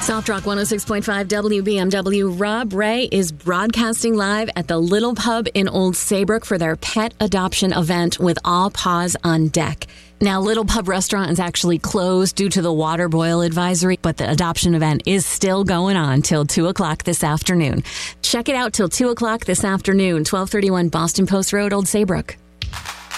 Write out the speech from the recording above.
Soft Rock 106.5 WBMW. Rob Ray is broadcasting live at the Little Pub in Old Saybrook for their pet adoption event with all paws on deck. Now, Little Pub Restaurant is actually closed due to the water boil advisory, but the adoption event is still going on till 2 o'clock this afternoon. Check it out till 2 o'clock this afternoon, 1231 Boston Post Road, Old Saybrook.